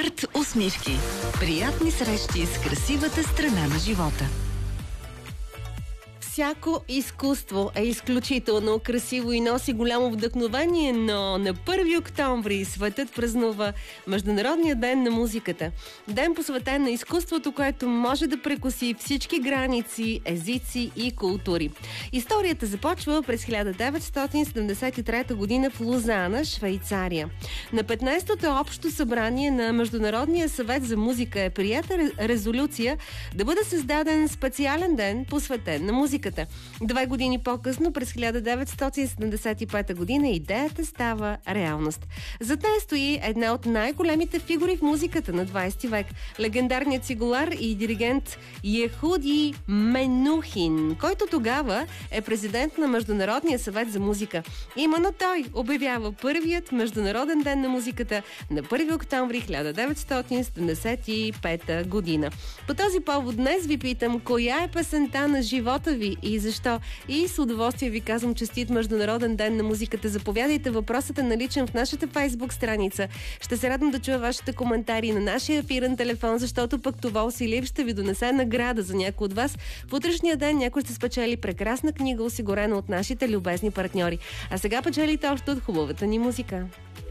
Арт усмивки. Приятни срещи с красивата страна на живота. Всяко изкуство е изключително красиво и носи голямо вдъхновение, но на 1 октомври светът празнува Международния ден на музиката. Ден посветен на изкуството, което може да прекоси всички граници, езици и култури. Историята започва през 1973 година в Лозана, Швейцария. На 15-то общо събрание на Международния съвет за музика е приета резолюция да бъде създаден специален ден, посветен на музиката. 2 години по-късно, през 1975 година, идеята става реалност. Зад нея стои една от най-големите фигури в музиката на 20 век. Легендарният цигулар и диригент Ехуди Менухин, който тогава е президент на Международния съвет за музика. Именно той обявява първият Международен ден на музиката на 1 октомври 1975 година. По този повод днес ви питам, коя е песента на живота ви и защо? И с удоволствие ви казвам честит Международен ден на музиката. Заповядайте, въпросът е наличен в нашата Фейсбук страница. Ще се радвам да чуя вашите коментари на нашия ефирен телефон, защото пък това усилие ще ви донесе награда за някой от вас. В утрешния ден някой ще спечели прекрасна книга, осигурена от нашите любезни партньори. А сега печелите още от хубавата ни музика.